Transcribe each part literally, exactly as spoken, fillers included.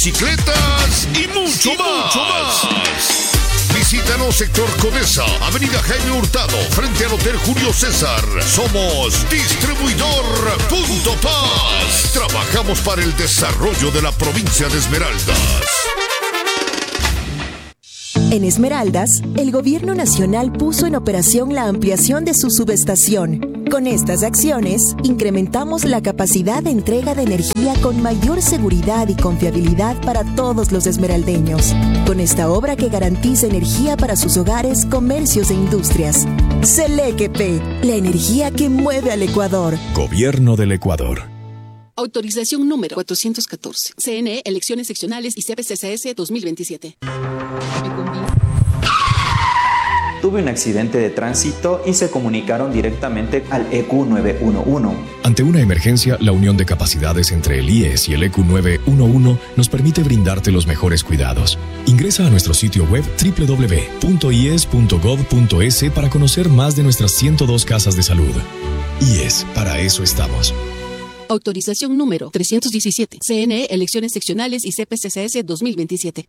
bicicletas y mucho, y más. mucho más. Visítanos sector Condesa, Avenida Jaime Hurtado, frente al Hotel Julio César. Somos Distribuidor Punto Paz. Trabajamos para el desarrollo de la provincia de Esmeraldas. En Esmeraldas, el Gobierno Nacional puso en operación la ampliación de su subestación. Con estas acciones, incrementamos la capacidad de entrega de energía con mayor seguridad y confiabilidad para todos los esmeraldeños. Con esta obra que garantiza energía para sus hogares, comercios e industrias. Selequepe, la energía que mueve al Ecuador. Gobierno del Ecuador. Autorización número cuatrocientos catorce. C N E, elecciones seccionales y C P C C S dos mil veintisiete. Tuve un accidente de tránsito y se comunicaron directamente al E Q nueve uno uno. Ante una emergencia, la unión de capacidades entre el I E S y el E Q nueve uno uno nos permite brindarte los mejores cuidados. Ingresa a nuestro sitio web doble u doble u doble u punto i e s punto gov punto es para conocer más de nuestras ciento dos casas de salud. I E S, para eso estamos. Autorización número trescientos diecisiete. C N E, elecciones seccionales y C P C C S dos mil veintisiete.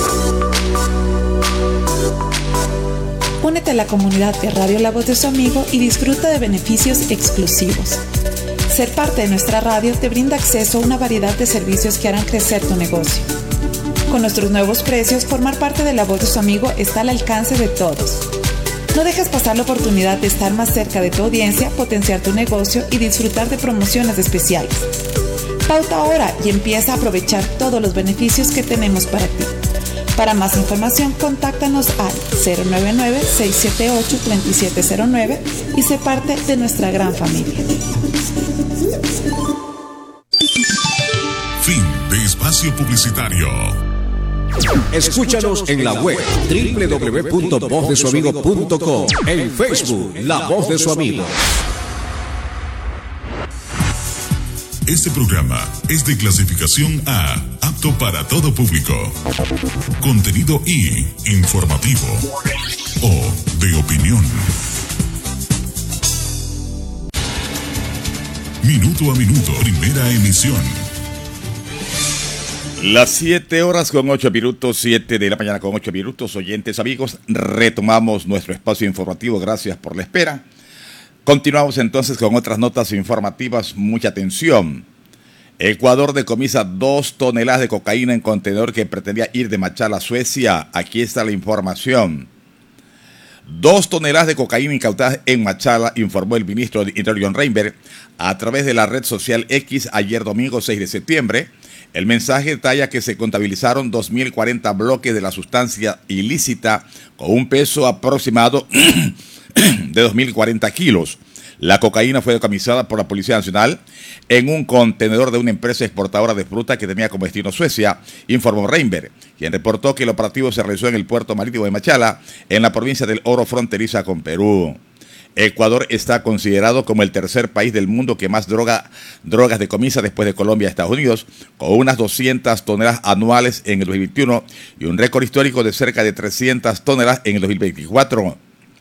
Únete a la comunidad de Radio La Voz de su Amigo y disfruta de beneficios exclusivos. Ser parte de nuestra radio te brinda acceso a una variedad de servicios que harán crecer tu negocio. Con nuestros nuevos precios, formar parte de La Voz de su Amigo está al alcance de todos. No dejes pasar la oportunidad de estar más cerca de tu audiencia, potenciar tu negocio y disfrutar de promociones especiales. Pauta ahora y empieza a aprovechar todos los beneficios que tenemos para ti. Para más información, contáctanos al cero nueve nueve, seis siete ocho, tres siete cero nueve y sé parte de nuestra gran familia. Fin de espacio publicitario. Escúchanos en la web doble u doble u doble u punto voz de su amigo punto com, en Facebook La Voz de su Amigo. Este programa es de clasificación A, apto para todo público. Contenido I, informativo o de opinión. Minuto a minuto, primera emisión. Las siete horas con ocho minutos, siete de la mañana con ocho minutos, oyentes amigos, retomamos nuestro espacio informativo, gracias por la espera. Continuamos entonces con otras notas informativas, mucha atención. Ecuador decomisa dos toneladas de cocaína en contenedor que pretendía ir de Machala a Suecia, aquí está la información. Dos toneladas de cocaína incautadas en Machala, informó el ministro de Interior John Reinberg a través de la red social X ayer domingo seis de septiembre. El mensaje detalla que se contabilizaron dos mil cuarenta bloques de la sustancia ilícita con un peso aproximado de dos mil cuarenta kilos. La cocaína fue decomisada por la Policía Nacional en un contenedor de una empresa exportadora de fruta que tenía como destino Suecia, informó Reinberg, quien reportó que el operativo se realizó en el puerto marítimo de Machala, en la provincia del Oro, fronteriza con Perú. Ecuador está considerado como el tercer país del mundo que más droga, drogas decomisa después de Colombia y Estados Unidos, con unas doscientas toneladas anuales en el dos mil veintiuno y un récord histórico de cerca de trescientas toneladas en el dos mil veinticuatro.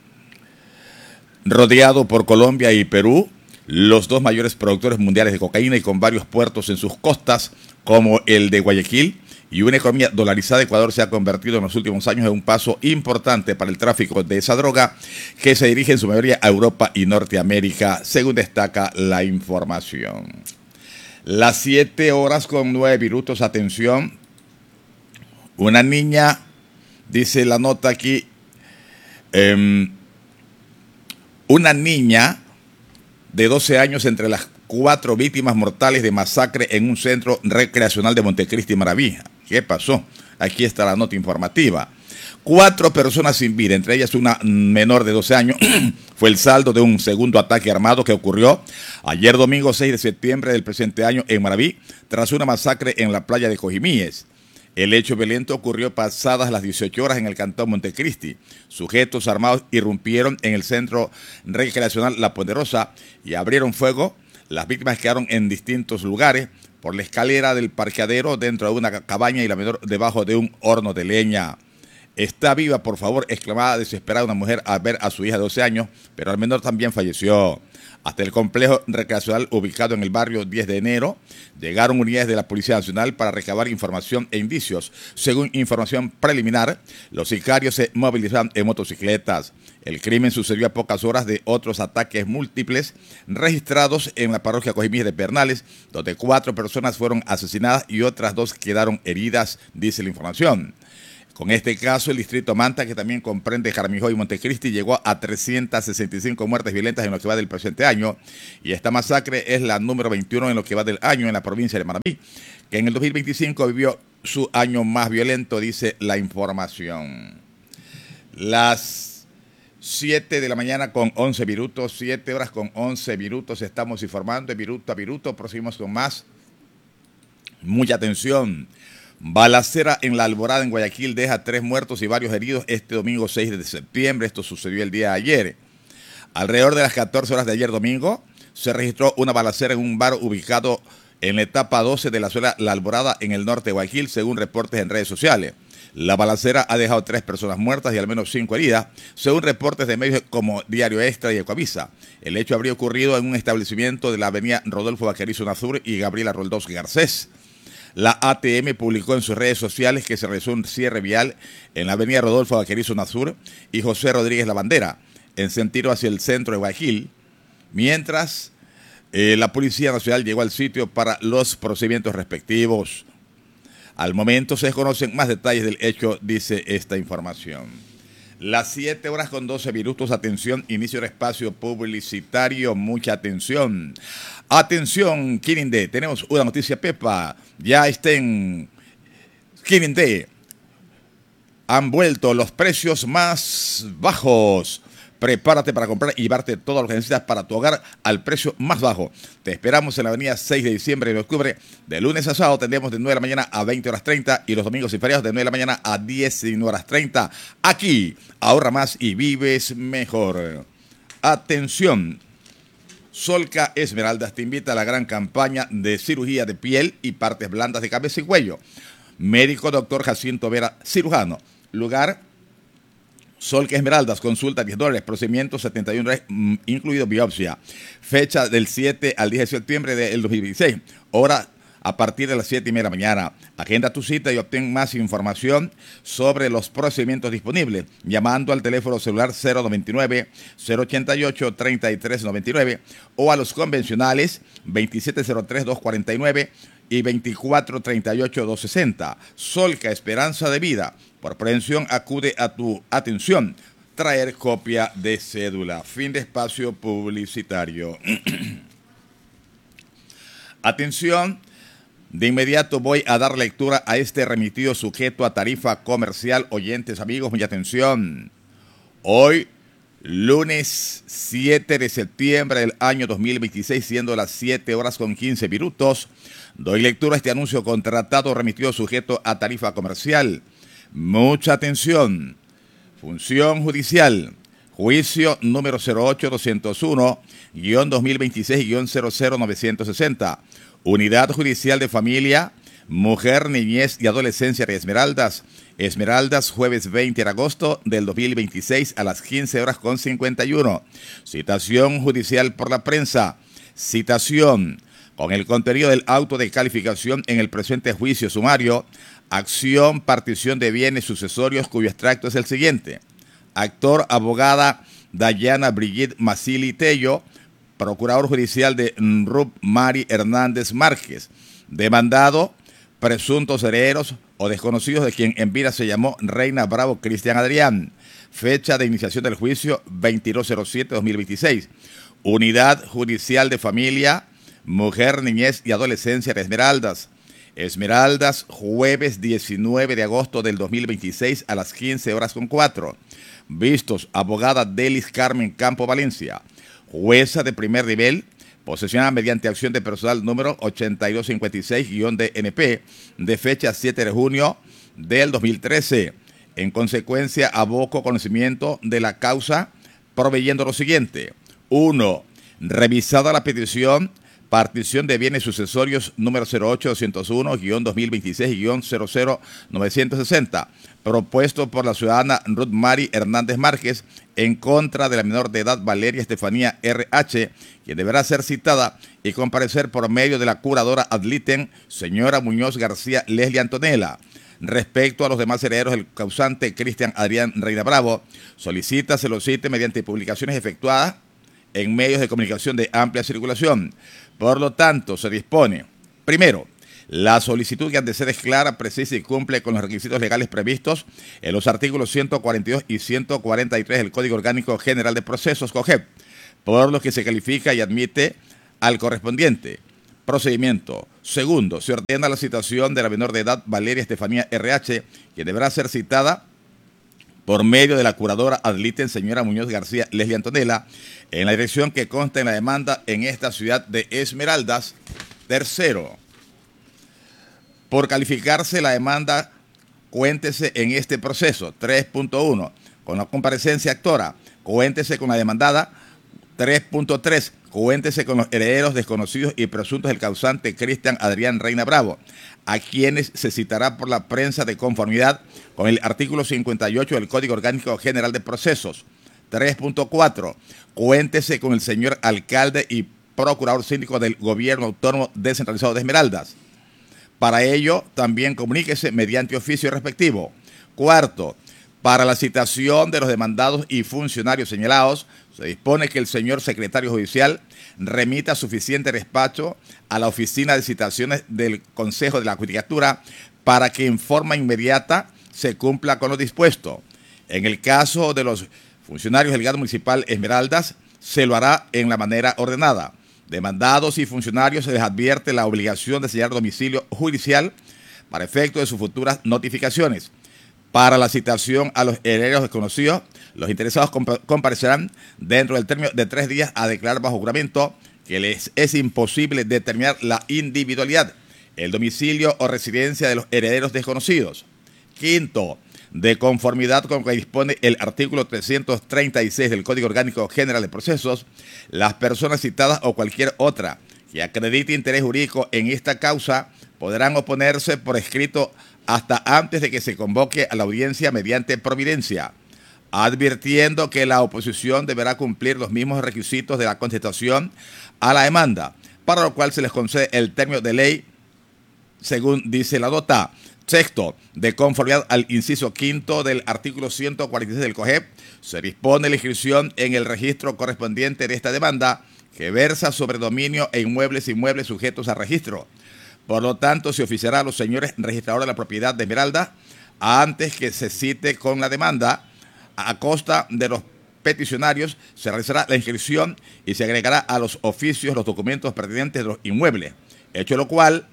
Rodeado por Colombia y Perú, los dos mayores productores mundiales de cocaína y con varios puertos en sus costas, como el de Guayaquil, y una economía dolarizada, Ecuador se ha convertido en los últimos años en un paso importante para el tráfico de esa droga que se dirige en su mayoría a Europa y Norteamérica, según destaca la información. Las siete horas con nueve minutos, atención. Una niña, dice la nota aquí, eh, una niña de doce años entre las cuatro víctimas mortales de masacre en un centro recreacional de Montecristi, Maraví. ¿Qué pasó? Aquí está la nota informativa. Cuatro personas sin vida, entre ellas una menor de doce años, fue el saldo de un segundo ataque armado que ocurrió ayer domingo seis de septiembre del presente año en Maraví, tras una masacre en la playa de Cojimíes. El hecho violento ocurrió pasadas las dieciocho horas en el cantón Montecristi. Sujetos armados irrumpieron en el centro recreacional La Ponderosa y abrieron fuego. Las víctimas quedaron en distintos lugares, por la escalera del parqueadero, dentro de una cabaña y la menor debajo de un horno de leña. Está viva, por favor, exclamaba desesperada una mujer al ver a su hija de doce años, pero el menor también falleció. Hasta el complejo recreacional ubicado en el barrio diez de enero, llegaron unidades de la Policía Nacional para recabar información e indicios. Según información preliminar, los sicarios se movilizaban en motocicletas. El crimen sucedió a pocas horas de otros ataques múltiples registrados en la parroquia Cojimíes de Pernales, donde cuatro personas fueron asesinadas y otras dos quedaron heridas, dice la información. Con este caso, el distrito Manta, que también comprende Jaramillo y Montecristi, llegó a trescientas sesenta y cinco muertes violentas en lo que va del presente año, y esta masacre es la número veintiuno en lo que va del año en la provincia de Manabí, que en el dos mil veinticinco vivió su año más violento, dice la información. Las siete de la mañana con once minutos, siete horas con once minutos, estamos informando de minuto a minuto, proseguimos con más. Mucha atención. Balacera en La Alborada, en Guayaquil, deja tres muertos y varios heridos este domingo seis de septiembre. Esto sucedió el día de ayer. Alrededor de las catorce horas de ayer domingo, se registró una balacera en un bar ubicado en la etapa doce de la zona La Alborada, en el norte de Guayaquil, según reportes en redes sociales. La balacera ha dejado tres personas muertas y al menos cinco heridas, según reportes de medios como Diario Extra y Ecoavisa. El hecho habría ocurrido en un establecimiento de la avenida Rodolfo Vaquerizo Nazur y Gabriela Roldós Garcés. La A T M publicó en sus redes sociales que se realizó un cierre vial en la avenida Rodolfo Vaquerizo Nazur y José Rodríguez La Bandera, en sentido hacia el centro de Guayaquil, mientras eh, la Policía Nacional llegó al sitio para los procedimientos respectivos. Al momento se desconocen más detalles del hecho, dice esta información. Las siete horas con doce minutos, atención, inicio del espacio publicitario, mucha atención. Atención, Quirindé, tenemos una noticia, Pepa, ya está en Quirindé. Han vuelto los precios más bajos. Prepárate para comprar y llevarte todo lo que necesitas para tu hogar al precio más bajo. Te esperamos en la avenida seis de diciembre de octubre. De lunes a sábado tendremos de nueve de la mañana a veinte horas treinta y los domingos y feriados de nueve de la mañana a diecinueve horas treinta. Aquí, ahorra más y vives mejor. Atención. Solca Esmeraldas te invita a la gran campaña de cirugía de piel y partes blandas de cabeza y cuello. Médico doctor Jacinto Vera, cirujano. Lugar: Solca Esmeraldas, consulta diez dólares, procedimiento setenta y uno dólares, incluido biopsia. Fecha del siete al diez de septiembre del dos mil veintiséis. Hora a partir de las siete y media de la mañana. Agenda tu cita y obtén más información sobre los procedimientos disponibles llamando al teléfono celular cero noventa y nueve, cero ochenta y ocho, treinta y tres noventa y nueve o a los convencionales veintisiete cero tres, doscientos cuarenta y nueve y veinticuatro treinta y ocho, doscientos sesenta. Solca, esperanza de vida. Por prevención, acude a tu atención. Traer copia de cédula. Fin de espacio publicitario. Atención. De inmediato voy a dar lectura a este remitido sujeto a tarifa comercial. Oyentes, amigos, mucha atención. Hoy, lunes siete de septiembre del año dos mil veintiséis, siendo las siete horas con quince minutos, doy lectura a este anuncio contratado remitido sujeto a tarifa comercial. Mucha atención. Función judicial. Juicio número cero ocho doscientos uno guión dos mil veintiséis guión cero cero novecientos sesenta. Unidad Judicial de Familia, Mujer, Niñez y Adolescencia de Esmeraldas. Esmeraldas, jueves veinte de agosto del dos mil veintiséis a las quince horas con cincuenta y uno. Citación judicial por la prensa. Citación. Con el contenido del auto de calificación en el presente juicio sumario, acción, partición de bienes sucesorios cuyo extracto es el siguiente. Actor, abogada Dayana Brigitte Masili Tello, procurador judicial de Nrup Mari Hernández Márquez. Demandado, presuntos herederos o desconocidos de quien en vida se llamó Reina Bravo Cristian Adrián. Fecha de iniciación del juicio veintidós cero siete dos mil veintiséis. Unidad Judicial de Familia, Mujer, Niñez y Adolescencia de Esmeraldas. Esmeraldas, jueves diecinueve de agosto del dos mil veintiséis a las quince horas con cuatro. Vistos, abogada Delis Carmen Campo Valencia. Jueza de primer nivel, posesionada mediante acción de personal número ochenta y dos cincuenta y seis guión D N P, de fecha siete de junio del dos mil trece. En consecuencia, aboco conocimiento de la causa, proveyendo lo siguiente. uno. Revisada la petición, partición de bienes sucesorios número cero ocho doscientos uno guión dos mil veintiséis guión cero cero novecientos sesenta, propuesto por la ciudadana Ruth Mary Hernández Márquez en contra de la menor de edad Valeria Estefanía R H, quien deberá ser citada y comparecer por medio de la curadora ad litem, señora Muñoz García Leslie Antonella. Respecto a los demás herederos del causante Cristian Adrián Reina Bravo, solicita se lo cite mediante publicaciones efectuadas en medios de comunicación de amplia circulación. Por lo tanto, se dispone, primero, la solicitud que antecede es clara, precisa y cumple con los requisitos legales previstos en los artículos ciento cuarenta y dos y ciento cuarenta y tres del Código Orgánico General de Procesos, COGEP, por lo que se califica y admite al correspondiente procedimiento. Segundo, se ordena la citación de la menor de edad Valeria Estefanía R H, que deberá ser citada por medio de la curadora ad litem, señora Muñoz García Leslie Antonella, en la dirección que consta en la demanda en esta ciudad de Esmeraldas. Tercero, por calificarse la demanda, cuéntese en este proceso. tres punto uno, con la comparecencia actora, cuéntese con la demandada. tres punto tres, cuéntese con los herederos desconocidos y presuntos del causante Cristian Adrián Reina Bravo, a quienes se citará por la prensa de conformidad con el artículo cincuenta y ocho del Código Orgánico General de Procesos. tres punto cuatro, cuéntese con el señor alcalde y procurador síndico del Gobierno Autónomo Descentralizado de Esmeraldas. Para ello, también comuníquese mediante oficio respectivo. Cuarto, para la citación de los demandados y funcionarios señalados, se dispone que el señor secretario judicial remita suficiente despacho a la oficina de citaciones del Consejo de la Judicatura para que en forma inmediata se cumpla con lo dispuesto. En el caso de los funcionarios del G A D municipal Esmeraldas, se lo hará en la manera ordenada. Demandados y funcionarios se les advierte la obligación de sellar domicilio judicial para efecto de sus futuras notificaciones. Para la citación a los herederos desconocidos, los interesados compa- comparecerán dentro del término de tres días a declarar bajo juramento que les es imposible determinar la individualidad, el domicilio o residencia de los herederos desconocidos. Quinto, de conformidad con lo que dispone el artículo trescientos treinta y seis del Código Orgánico General de Procesos, las personas citadas o cualquier otra que acredite interés jurídico en esta causa podrán oponerse por escrito hasta antes de que se convoque a la audiencia mediante providencia, advirtiendo que la oposición deberá cumplir los mismos requisitos de la contestación a la demanda, para lo cual se les concede el término de ley, según dice la nota. Sexto, de conformidad al inciso quinto del artículo ciento cuarenta y seis del COGEP, se dispone la inscripción en el registro correspondiente de esta demanda, que versa sobre dominio e inmuebles e inmuebles sujetos a registro. Por lo tanto, se oficiará a los señores registradores de la propiedad de Esmeralda antes que se cite con la demanda. A costa de los peticionarios se realizará la inscripción y se agregará a los oficios los documentos pertinentes de los inmuebles, hecho lo cual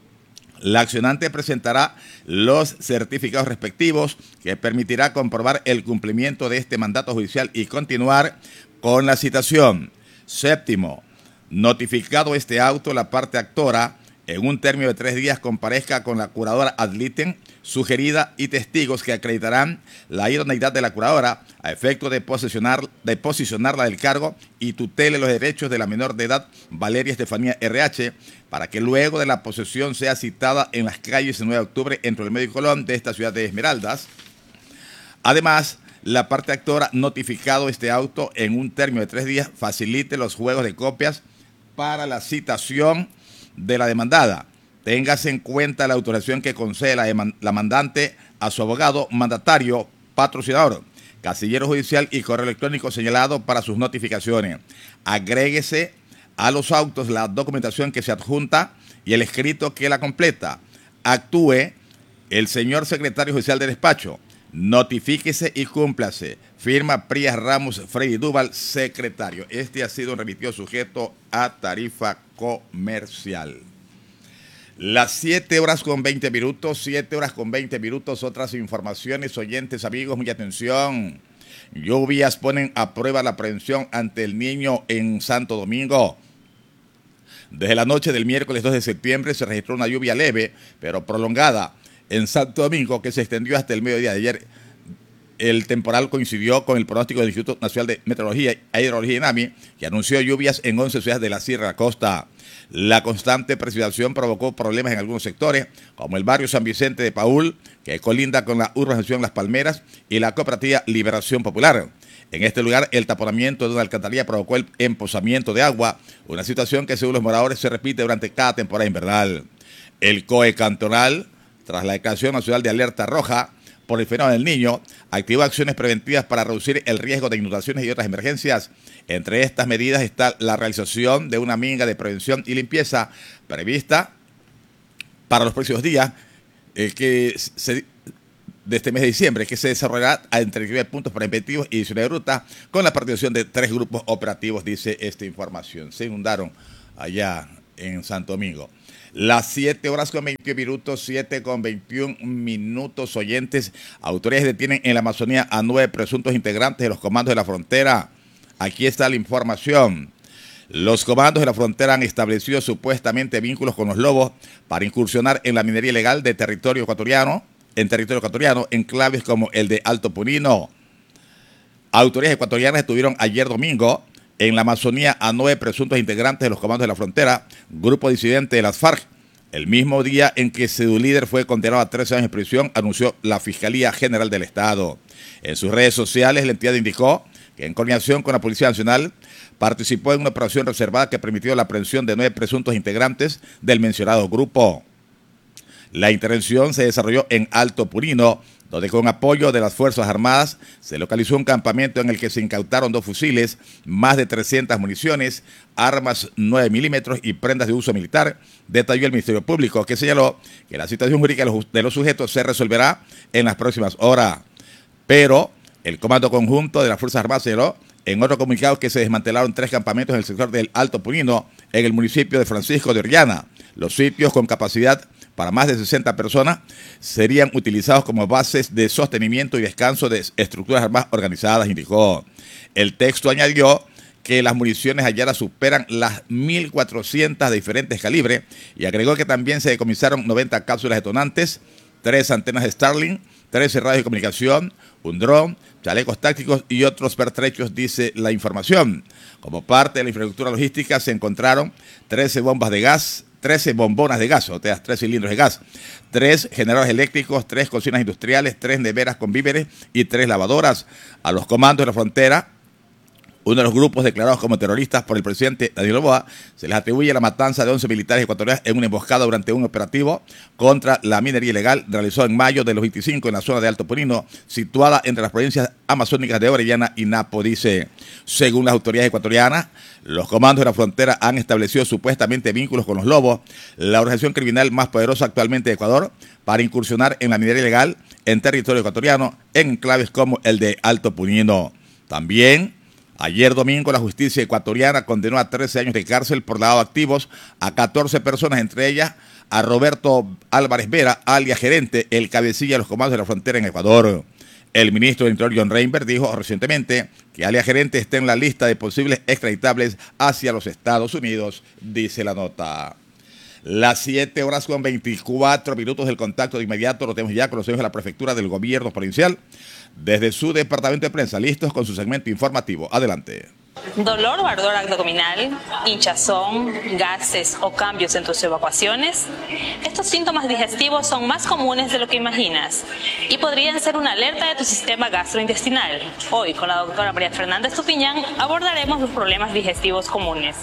la accionante presentará los certificados respectivos que permitirá comprobar el cumplimiento de este mandato judicial y continuar con la citación. Séptimo, notificado este auto, la parte actora en un término de tres días comparezca con la curadora ad litem sugerida y testigos que acreditarán la idoneidad de la curadora a efecto de, posesionar, de posicionarla del cargo y tutele los derechos de la menor de edad Valeria Estefanía R H para que luego de la posesión sea citada en las calles el nueve de octubre entre el Medio y Colón de esta ciudad de Esmeraldas. Además, la parte actora, notificado este auto en un término de tres días, facilite los juegos de copias para la citación de la demandada. Téngase en cuenta la autorización que concede la, deman- la mandante a su abogado, mandatario, patrocinador, casillero judicial y correo electrónico señalado para sus notificaciones. Agréguese a los autos la documentación que se adjunta y el escrito que la completa. Actúe el señor secretario judicial del despacho. Notifíquese y cúmplase. Firma Prías Ramos Freddy Duval, secretario. Este ha sido un remitido sujeto a tarifa comercial. Las siete horas con veinte minutos, siete horas con veinte minutos, otras informaciones, oyentes, amigos, mucha atención. Lluvias ponen a prueba la prevención ante el Niño en Santo Domingo. Desde la noche del miércoles dos de septiembre se registró una lluvia leve, pero prolongada en Santo Domingo, que se extendió hasta el mediodía de ayer, el temporal coincidió con el pronóstico del Instituto Nacional de Meteorología e Hidrología INAMI, que anunció lluvias en once ciudades de la Sierra de la Costa. La constante precipitación provocó problemas en algunos sectores, como el barrio San Vicente de Paúl, que colinda con la urbanización Las Palmeras y la cooperativa Liberación Popular. En este lugar, el taponamiento de una alcantarilla provocó el emposamiento de agua, una situación que según los moradores se repite durante cada temporada invernal. El C O E cantonal, tras la declaración nacional de alerta roja por el fenómeno del Niño, activó acciones preventivas para reducir el riesgo de inundaciones y otras emergencias. Entre estas medidas está la realización de una minga de prevención y limpieza prevista para los próximos días eh, que se, de este mes de diciembre, que se desarrollará entre nueve puntos preventivos y ediciones de ruta con la participación de tres grupos operativos, dice esta información. Se inundaron allá en Santo Domingo. Las siete horas con veintiún minutos, siete con veintiún minutos, oyentes. Autoridades detienen en la Amazonía a nueve presuntos integrantes de los comandos de la frontera. Aquí está la información. Los comandos de la frontera han establecido supuestamente vínculos con los lobos para incursionar en la minería ilegal de territorio ecuatoriano, en territorio ecuatoriano, enclaves como el de Alto Punino. Autoridades ecuatorianas detuvieron ayer domingo en la Amazonía a nueve presuntos integrantes de los comandos de la frontera, grupo disidente de las FARC. El mismo día en que su líder fue condenado a trece años de prisión, anunció la Fiscalía General del Estado. En sus redes sociales, la entidad indicó que en coordinación con la Policía Nacional participó en una operación reservada que permitió la aprehensión de nueve presuntos integrantes del mencionado grupo. La intervención se desarrolló en Alto Punino, donde con apoyo de las Fuerzas Armadas se localizó un campamento en el que se incautaron dos fusiles, más de trescientas municiones, armas nueve milímetros y prendas de uso militar, detalló el Ministerio Público, que señaló que la situación jurídica de los sujetos se resolverá en las próximas horas. Pero el Comando Conjunto de las Fuerzas Armadas señaló en otro comunicado que se desmantelaron tres campamentos en el sector del Alto Punino, en el municipio de Francisco de Orellana. Los sitios con capacidad para más de sesenta personas serían utilizados como bases de sostenimiento y descanso de estructuras armadas organizadas, indicó. El texto añadió que las municiones halladas superan las mil cuatrocientas de diferentes calibres y agregó que también se decomisaron noventa cápsulas detonantes, tres antenas de Starlink, trece radios de comunicación, un dron, chalecos tácticos y otros pertrechos, dice la información. Como parte de la infraestructura logística se encontraron trece bombas de gas, trece bombonas de gas, o sea, tres cilindros de gas, tres generadores eléctricos, tres cocinas industriales, tres neveras con víveres y tres lavadoras. A los comandos de la frontera, uno de los grupos declarados como terroristas por el presidente Daniel Noboa, se les atribuye la matanza de once militares ecuatorianos en una emboscada durante un operativo contra la minería ilegal realizado en mayo de los veinticinco en la zona de Alto Punino, situada entre las provincias amazónicas de Orellana y Napo, dice. Según las autoridades ecuatorianas, los comandos de la frontera han establecido supuestamente vínculos con los lobos, la organización criminal más poderosa actualmente de Ecuador, para incursionar en la minería ilegal en territorio ecuatoriano, en enclaves como el de Alto Punino. También, ayer domingo, la justicia ecuatoriana condenó a trece años de cárcel por lavado de activos a catorce personas, entre ellas a Roberto Álvarez Vera, alias gerente, el cabecilla de los comandos de la frontera en Ecuador. El ministro del Interior, John Reinberg, dijo recientemente que alias gerente está en la lista de posibles extraditables hacia los Estados Unidos, dice la nota. Las siete horas con veinticuatro minutos del contacto de inmediato lo tenemos ya con los señores de la Prefectura del Gobierno Provincial desde su departamento de prensa, listos con su segmento informativo. Adelante. Dolor o ardor abdominal, hinchazón, gases o cambios en tus evacuaciones. Estos síntomas digestivos son más comunes de lo que imaginas y podrían ser una alerta de tu sistema gastrointestinal. Hoy, con la doctora María Fernanda Estupiñán, abordaremos los problemas digestivos comunes.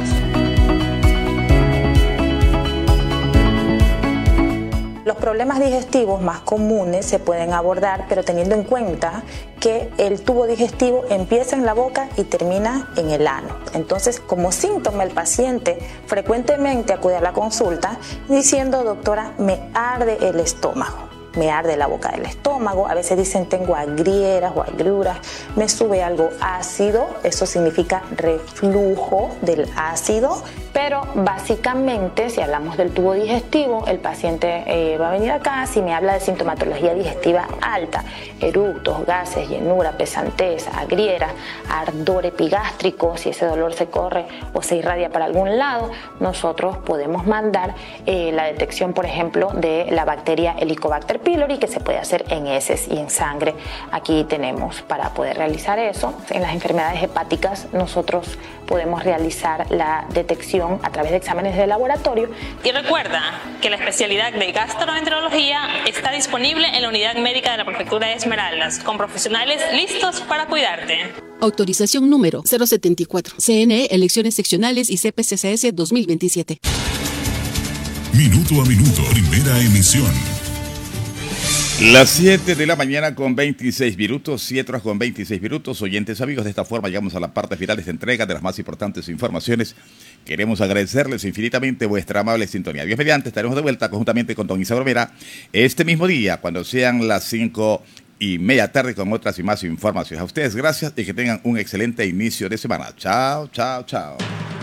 Los problemas digestivos más comunes se pueden abordar, pero teniendo en cuenta que el tubo digestivo empieza en la boca y termina en el ano. Entonces, como síntoma, el paciente frecuentemente acude a la consulta diciendo: doctora, me arde el estómago, me arde la boca del estómago, a veces dicen tengo agrieras o agruras, me sube algo ácido, eso significa reflujo del ácido. Pero básicamente, si hablamos del tubo digestivo, el paciente eh, va a venir acá si me habla de sintomatología digestiva alta, eructos, gases, llenura, pesantez, agrieras, ardor epigástrico. Si ese dolor se corre o se irradia para algún lado, nosotros podemos mandar eh, la detección, por ejemplo, de la bacteria Helicobacter Doppler pylori, que se puede hacer en heces y en sangre. Aquí tenemos para poder realizar eso. En las enfermedades hepáticas nosotros podemos realizar la detección a través de exámenes de laboratorio. Y recuerda que la especialidad de gastroenterología está disponible en la unidad médica de la Prefectura de Esmeraldas, con profesionales listos para cuidarte. Autorización número cero setenta y cuatro. C N E, Elecciones Seccionales y C P C C S dos mil veintisiete. Minuto a minuto, primera emisión. Las siete de la mañana con veintiséis minutos, siete horas con veintiséis minutos. Oyentes amigos, de esta forma llegamos a la parte final de esta entrega de las más importantes informaciones. Queremos agradecerles infinitamente vuestra amable sintonía. Dios mediante, estaremos de vuelta conjuntamente con don Isidro Vera este mismo día, cuando sean las cinco y media tarde, con otras y más informaciones. A ustedes gracias y que tengan un excelente inicio de semana. Chao, chao, chao.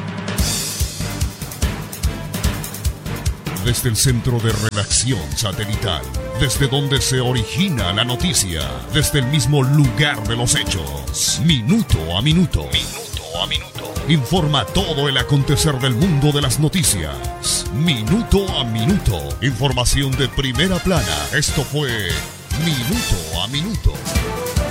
Desde el centro de redacción satelital, desde donde se origina la noticia, desde el mismo lugar de los hechos, minuto a minuto, minuto a minuto, informa todo el acontecer del mundo de las noticias, minuto a minuto, información de primera plana. Esto fue Minuto a Minuto.